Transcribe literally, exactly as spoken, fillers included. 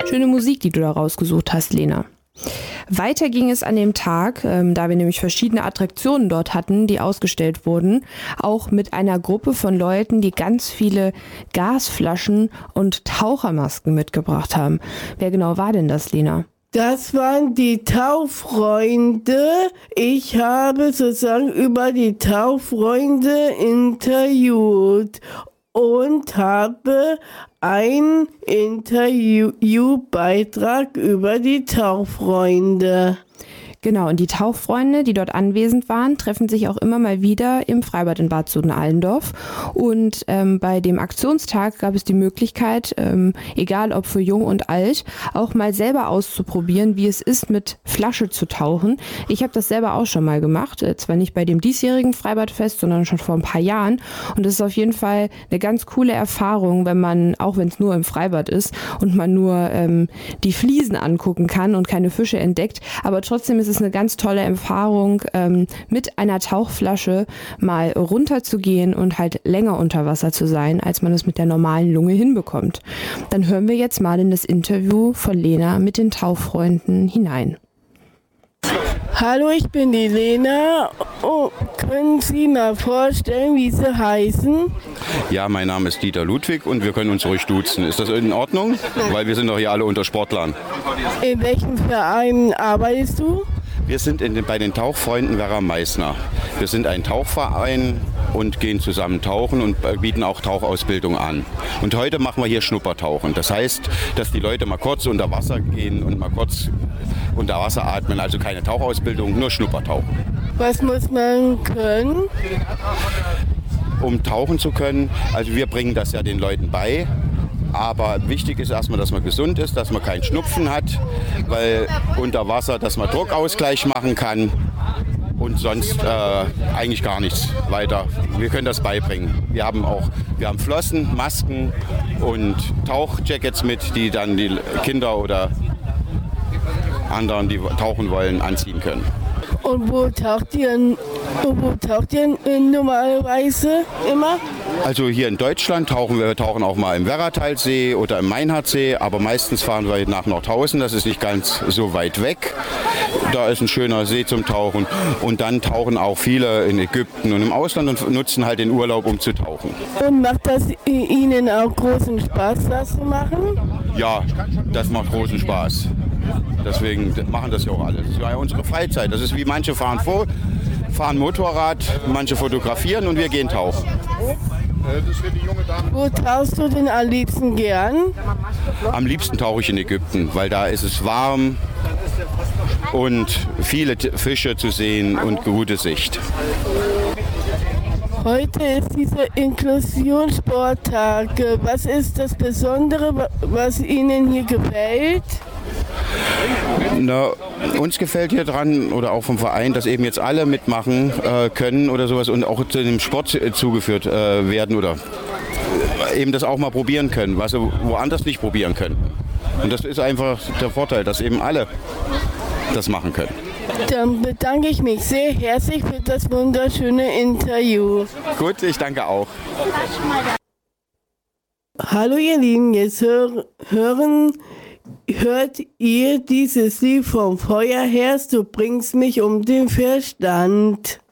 Schöne Musik, die du da rausgesucht hast, Lena. Weiter ging es an dem Tag, ähm, da wir nämlich verschiedene Attraktionen dort hatten, die ausgestellt wurden, auch mit einer Gruppe von Leuten, die ganz viele Gasflaschen und Tauchermasken mitgebracht haben. Wer genau war denn das, Lena? Das waren die Tauchfreunde. Ich habe sozusagen über die Tauchfreunde interviewt und habe einen Interviewbeitrag über die Tauchfreunde. Genau, und die Tauchfreunde, die dort anwesend waren, treffen sich auch immer mal wieder im Freibad in Bad Soden-Allendorf. Und ähm, bei dem Aktionstag gab es die Möglichkeit, ähm, egal ob für jung und alt, auch mal selber auszuprobieren, wie es ist, mit Flasche zu tauchen. Ich habe das selber auch schon mal gemacht, äh, zwar nicht bei dem diesjährigen Freibadfest, sondern schon vor ein paar Jahren. Und es ist auf jeden Fall eine ganz coole Erfahrung, wenn man, auch wenn es nur im Freibad ist und man nur ähm, die Fliesen angucken kann und keine Fische entdeckt, aber trotzdem ist es eine ganz tolle Erfahrung, ähm, mit einer Tauchflasche mal runterzugehen und halt länger unter Wasser zu sein, als man es mit der normalen Lunge hinbekommt. Dann hören wir jetzt mal in das Interview von Lena mit den Tauchfreunden hinein. Hallo, ich bin die Lena. Oh, können Sie mal vorstellen, wie Sie heißen? Ja, mein Name ist Dieter Ludwig und wir können uns ruhig duzen. Ist das in Ordnung? Weil wir sind doch hier alle unter Sportlern. In welchem Verein arbeitest du? Wir sind in den, bei den Tauchfreunden Werra Meißner. Wir sind ein Tauchverein und gehen zusammen tauchen und bieten auch Tauchausbildung an. Und heute machen wir hier Schnuppertauchen. Das heißt, dass die Leute mal kurz unter Wasser gehen und mal kurz unter Wasser atmen. Also keine Tauchausbildung, nur Schnuppertauchen. Was muss man können? Um tauchen zu können, also wir bringen das ja den Leuten bei. Aber wichtig ist erstmal, dass man gesund ist, dass man keinen Schnupfen hat, weil unter Wasser, dass man Druckausgleich machen kann und sonst äh, eigentlich gar nichts weiter. Wir können das beibringen. Wir haben auch, wir haben Flossen, Masken und Tauchjackets mit, die dann die Kinder oder anderen, die tauchen wollen, anziehen können. Und wo taucht ihr, wo taucht ihr normalerweise immer? Also hier in Deutschland tauchen wir, wir tauchen auch mal im Werratalsee oder im Mainhardsee, aber meistens fahren wir nach Nordhausen, das ist nicht ganz so weit weg. Da ist ein schöner See zum Tauchen und dann tauchen auch viele in Ägypten und im Ausland und nutzen halt den Urlaub, um zu tauchen. Und macht das Ihnen auch großen Spaß, das zu machen? Ja, das macht großen Spaß. Deswegen machen das ja auch alle. Das ist ja unsere Freizeit. Das ist wie manche fahren vor, fahren Motorrad, manche fotografieren und wir gehen tauchen. Wo tauchst du denn am liebsten gern? Am liebsten tauche ich in Ägypten, weil da ist es warm und viele Fische zu sehen und gute Sicht. Heute ist dieser Inklusionssporttag. Was ist das Besondere, was Ihnen hier gefällt? Na, uns gefällt hier dran oder auch vom Verein, dass eben jetzt alle mitmachen äh, können oder sowas und auch zu dem Sport äh, zugeführt äh, werden oder eben das auch mal probieren können, was sie woanders nicht probieren können. Und das ist einfach der Vorteil, dass eben alle das machen können. Dann bedanke ich mich sehr herzlich für das wunderschöne Interview. Gut, ich danke auch. Hallo ihr Lieben, jetzt hör, hören, hört ihr dieses Lied vom Feuerherz, du bringst mich um den Verstand.